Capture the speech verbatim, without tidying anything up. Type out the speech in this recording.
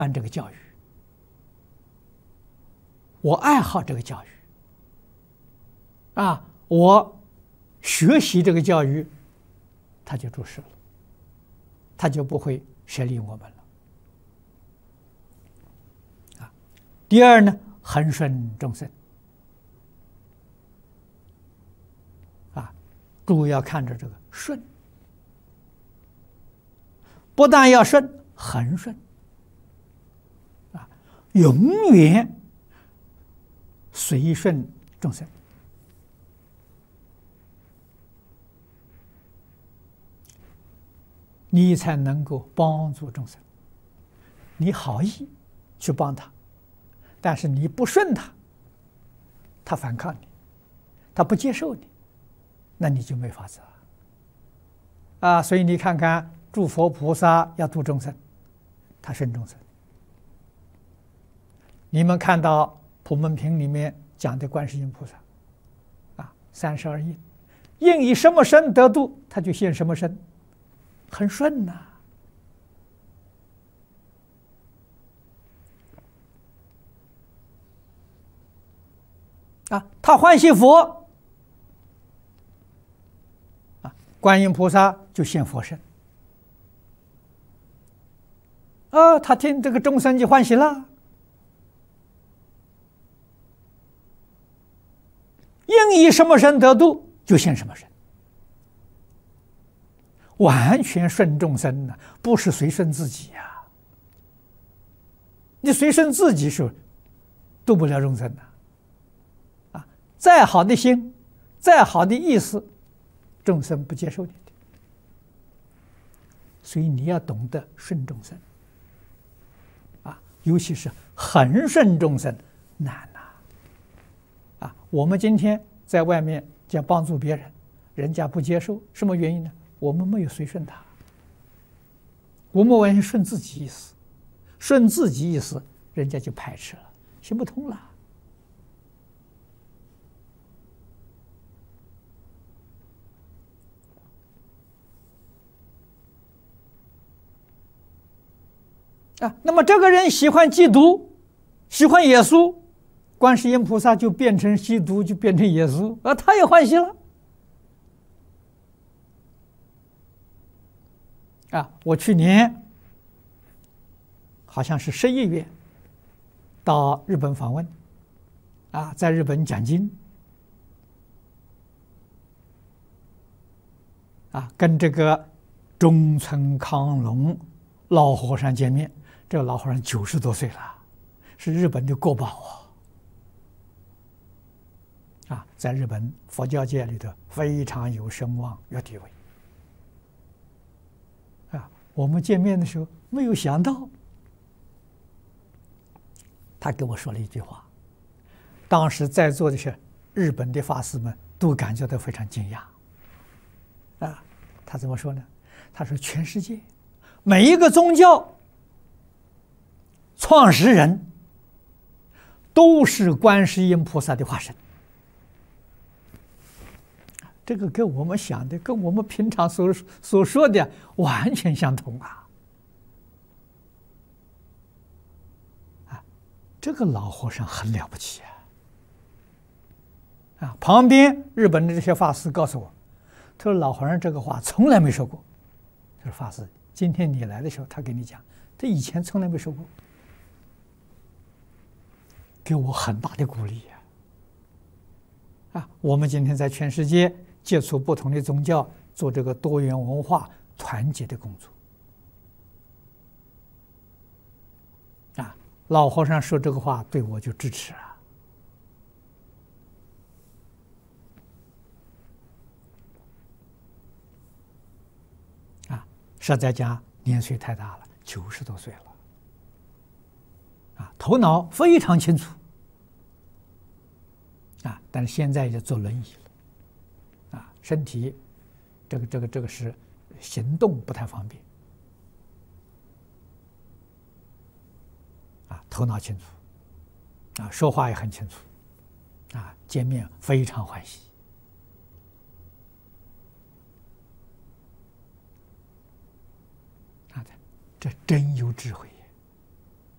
按这个教育，我爱好这个教育，啊，我学习这个教育，他就注释了，他就不会舍离我们了。啊，第二呢，恒顺众生。啊，注意要看着这个顺，不但要顺，恒顺。啊，永远随顺众生。你才能够帮助众生。你好意去帮他，但是你不顺他，他反抗你，他不接受你，那你就没法子了。啊，所以你看看，诸佛菩萨要度众生，他顺众生。你们看到普门品里面讲的观世音菩萨，啊，三十二应，应以什么身得度，他就现什么身。很顺呐、啊，啊，他欢喜佛，啊，观音菩萨就现佛身，啊，他听这个众生就欢喜了，应以什么身得度，就现什么身。完全顺众生呢，不是随顺自己呀、啊。你随顺自己是度不了众生的，啊，再好的心，再好的意思，众生不接受你的。所以你要懂得顺众生，啊，尤其是恒顺众生难呐、啊。啊，我们今天在外面讲帮助别人，人家不接受，什么原因呢？我们没有随顺他，我们完全顺自己意思，顺自己意思，人家就排斥了，行不通了。啊，那么这个人喜欢基督，喜欢耶稣，观世音菩萨就变成基督，就变成耶稣，啊，他也欢喜了。啊，我去年好像是十一月到日本访问，啊，在日本讲经，啊，跟这个中村康隆老和尚见面。这个老和尚九十多岁了，是日本的国宝啊！啊，在日本佛教界里头非常有声望、有地位。我们见面的时候没有想到，他跟我说了一句话，当时在座的是日本的法师们都感觉到非常惊讶。啊，他怎么说呢？他说全世界每一个宗教创始人都是观世音菩萨的化身。这个跟我们想的，跟我们平常所所说的完全相同啊！啊，这个老和尚很了不起啊！啊，旁边日本的这些法师告诉我，他说老和尚这个话从来没说过。他说法师，今天你来的时候，他跟你讲，他以前从来没说过，给我很大的鼓励啊！啊，我们今天在全世界接触不同的宗教，做这个多元文化团结的工作。啊，老和尚说这个话，对我就支持了。啊，实在讲年岁太大了，九十多岁了。啊，头脑非常清楚。啊，但是现在也坐轮椅了。啊，身体，这个这个这个是行动不太方便，啊，头脑清楚，啊，说话也很清楚，啊，见面非常欢喜，啊，这真有智慧。